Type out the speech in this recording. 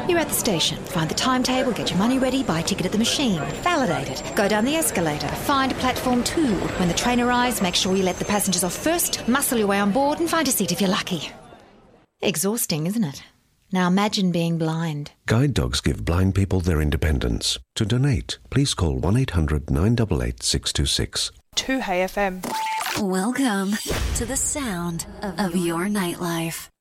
You're at the station. Find the timetable, get your money ready, buy a ticket at the machine, validate it, go down the escalator, find platform 2. When the train arrives, make sure you let the passengers off first, muscle your way on board and find a seat if you're lucky. Exhausting, isn't it? Now imagine being blind. Guide dogs give blind people their independence. To donate, please call 1-800-988-626. 2 Hey FM. Welcome to the sound of your nightlife.